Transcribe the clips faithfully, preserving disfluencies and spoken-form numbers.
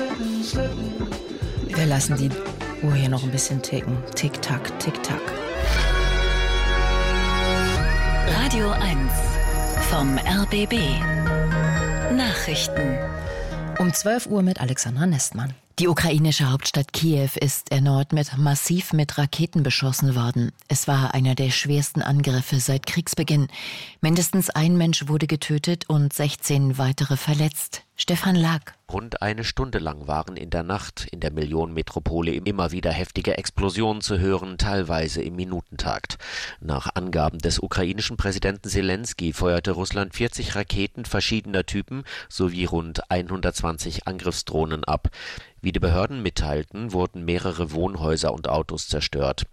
Wir lassen die Uhr hier noch ein bisschen ticken. Tick-Tack, Tick-Tack. Radio eins vom R B B. Nachrichten. Um zwölf Uhr mit Alexandra Nestmann. Die ukrainische Hauptstadt Kiew ist erneut mit massiv mit Raketen beschossen worden. Es war einer der schwersten Angriffe seit Kriegsbeginn. Mindestens ein Mensch wurde getötet und sechzehn weitere verletzt. Stefan Lag. Rund eine Stunde lang waren in der Nacht in der Millionenmetropole immer wieder heftige Explosionen zu hören, teilweise im Minutentakt. Nach Angaben des ukrainischen Präsidenten Selenskyj feuerte Russland vierzig Raketen verschiedener Typen sowie rund hundertzwanzig Angriffsdrohnen ab. Wie die Behörden mitteilten, wurden mehrere Wohnhäuser und Autos zerstört.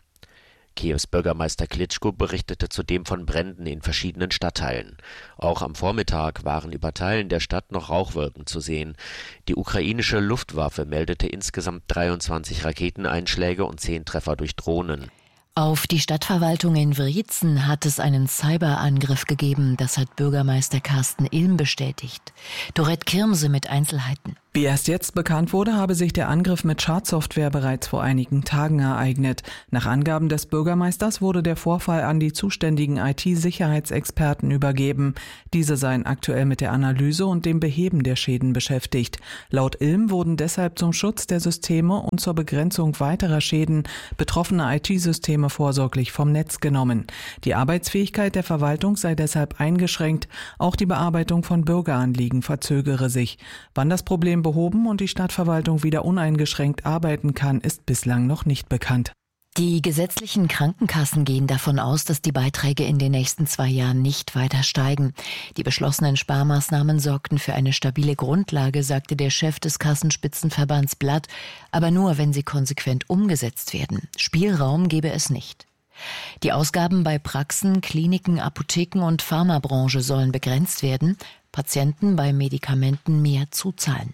Kiews Bürgermeister Klitschko berichtete zudem von Bränden in verschiedenen Stadtteilen. Auch am Vormittag waren über Teilen der Stadt noch Rauchwolken zu sehen. Die ukrainische Luftwaffe meldete insgesamt dreiundzwanzig Raketeneinschläge und zehn Treffer durch Drohnen. Auf die Stadtverwaltung in Wriezen hat es einen Cyberangriff gegeben, das hat Bürgermeister Carsten Ilm bestätigt. Dorette Kirmse mit Einzelheiten. Wie erst jetzt bekannt wurde, habe sich der Angriff mit Schadsoftware bereits vor einigen Tagen ereignet. Nach Angaben des Bürgermeisters wurde der Vorfall an die zuständigen I T-Sicherheitsexperten übergeben. Diese seien aktuell mit der Analyse und dem Beheben der Schäden beschäftigt. Laut Ilm wurden deshalb zum Schutz der Systeme und zur Begrenzung weiterer Schäden betroffene I T-Systeme vorsorglich vom Netz genommen. Die Arbeitsfähigkeit der Verwaltung sei deshalb eingeschränkt. Auch die Bearbeitung von Bürgeranliegen verzögere sich. Wann das Problem behoben und die Stadtverwaltung wieder uneingeschränkt arbeiten kann, ist bislang noch nicht bekannt. Die gesetzlichen Krankenkassen gehen davon aus, dass die Beiträge in den nächsten zwei Jahren nicht weiter steigen. Die beschlossenen Sparmaßnahmen sorgten für eine stabile Grundlage, sagte der Chef des Kassenspitzenverbands Blatt, aber nur, wenn sie konsequent umgesetzt werden. Spielraum gebe es nicht. Die Ausgaben bei Praxen, Kliniken, Apotheken und Pharmabranche sollen begrenzt werden, Patienten bei Medikamenten mehr zuzahlen.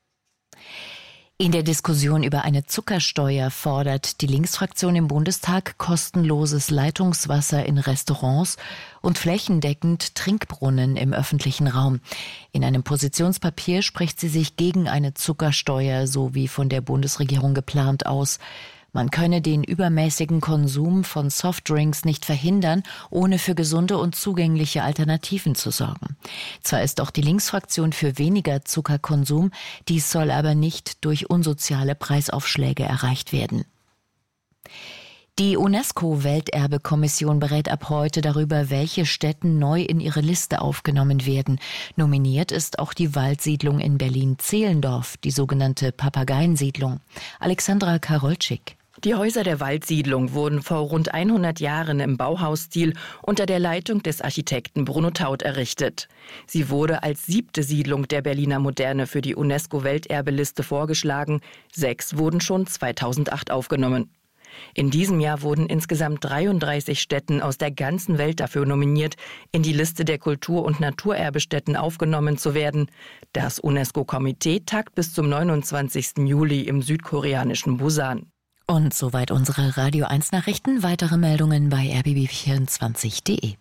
In der Diskussion über eine Zuckersteuer fordert die Linksfraktion im Bundestag kostenloses Leitungswasser in Restaurants und flächendeckend Trinkbrunnen im öffentlichen Raum. In einem Positionspapier spricht sie sich gegen eine Zuckersteuer, so wie von der Bundesregierung geplant, aus. Man könne den übermäßigen Konsum von Softdrinks nicht verhindern, ohne für gesunde und zugängliche Alternativen zu sorgen. Zwar ist auch die Linksfraktion für weniger Zuckerkonsum, dies soll aber nicht durch unsoziale Preisaufschläge erreicht werden. Die UNESCO-Welterbekommission berät ab heute darüber, welche Stätten neu in ihre Liste aufgenommen werden. Nominiert ist auch die Waldsiedlung in Berlin-Zehlendorf, die sogenannte Papageiensiedlung. Alexandra Karolczyk. Die Häuser der Waldsiedlung wurden vor rund hundert Jahren im Bauhausstil unter der Leitung des Architekten Bruno Taut errichtet. Sie wurde als siebte Siedlung der Berliner Moderne für die UNESCO-Welterbeliste vorgeschlagen. Sechs wurden schon zweitausendacht aufgenommen. In diesem Jahr wurden insgesamt dreiunddreißig Stätten aus der ganzen Welt dafür nominiert, in die Liste der Kultur- und Naturerbestätten aufgenommen zu werden. Das UNESCO-Komitee tagt bis zum neunundzwanzigsten Juli im südkoreanischen Busan. Und soweit unsere Radio eins Nachrichten. Weitere Meldungen bei r b b vierundzwanzig punkt d e.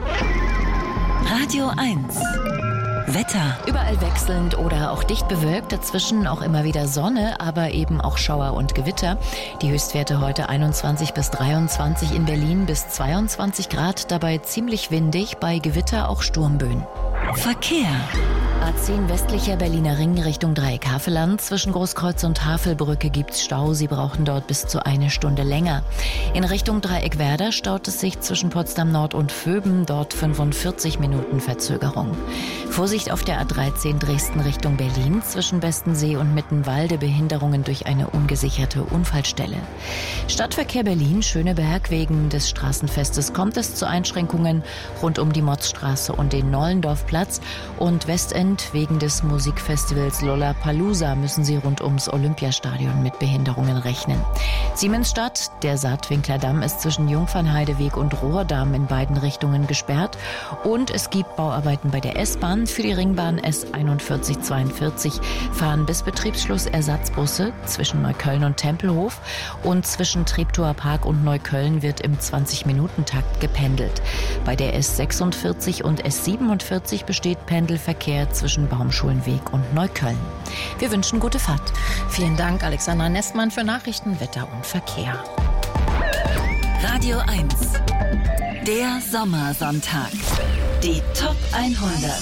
Radio eins. Wetter. Überall wechselnd oder auch dicht bewölkt, dazwischen auch immer wieder Sonne, aber eben auch Schauer und Gewitter. Die Höchstwerte heute einundzwanzig bis dreiundzwanzig, in Berlin bis zweiundzwanzig Grad, dabei ziemlich windig, bei Gewitter auch Sturmböen. Verkehr. A zehn westlicher Berliner Ring Richtung Dreieck-Havelland. Zwischen Großkreuz und Havelbrücke gibt's Stau. Sie brauchen dort bis zu eine Stunde länger. In Richtung Dreieck-Werder staut es sich zwischen Potsdam Nord und Vöben. Dort fünfundvierzig Minuten Verzögerung. Vorsicht auf der A dreizehn Dresden Richtung Berlin. Zwischen Bestensee und Mittenwalde Behinderungen durch eine ungesicherte Unfallstelle. Stadtverkehr Berlin, Schöneberg. Wegen des Straßenfestes kommt es zu Einschränkungen rund um die Motzstraße und den Nollendorfplatz. Und Westend wegen des Musikfestivals Lollapalooza müssen sie rund ums Olympiastadion mit Behinderungen rechnen. Siemensstadt, der Saatwinkler Damm ist zwischen Jungfernheideweg und Rohrdamm in beiden Richtungen gesperrt. Und es gibt Bauarbeiten bei der S-Bahn. Für für die Ringbahn S einundvierzig zweiundvierzig fahren bis Betriebsschluss Ersatzbusse zwischen Neukölln und Tempelhof und zwischen Treptower Park und Neukölln wird im zwanzig-Minuten-Takt gependelt. Bei der S sechsundvierzig und S siebenundvierzig besteht Pendelverkehr zwischen Baumschulenweg und Neukölln. Wir wünschen gute Fahrt. Vielen Dank, Alexandra Nestmann, für Nachrichten, Wetter und Verkehr. Radio eins. Der Sommersonntag. Die Top hundert.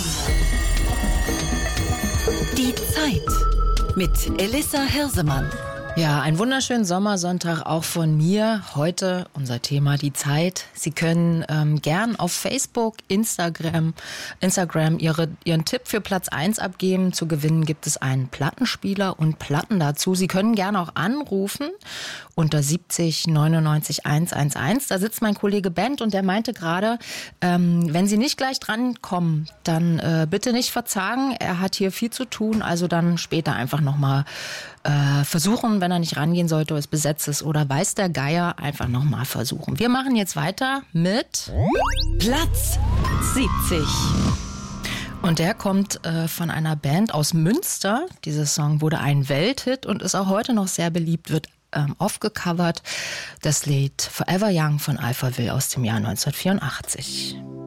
Die Zeit. Mit Elissa Hirsemann. Ja, einen wunderschönen Sommersonntag auch von mir. Heute unser Thema die Zeit. Sie können ähm, gern auf Facebook, Instagram, Instagram ihre, Ihren Tipp für Platz eins abgeben. Zu gewinnen gibt es einen Plattenspieler und Platten dazu. Sie können gerne auch anrufen unter siebzig neunundneunzig hundertelf. Da sitzt mein Kollege Bent und der meinte gerade, ähm, wenn Sie nicht gleich drankommen, dann äh, bitte nicht verzagen. Er hat hier viel zu tun, also dann später einfach nochmal äh, versuchen, wenn er nicht rangehen sollte, es besetzt ist oder weiß der Geier, einfach nochmal versuchen. Wir machen jetzt weiter mit Platz siebzig. Und der kommt äh, von einer Band aus Münster. Dieser Song wurde ein Welthit und ist auch heute noch sehr beliebt, wird ähm, oft gecovert. Das Lied Forever Young von Alphaville aus dem Jahr neunzehnhundertvierundachtzig.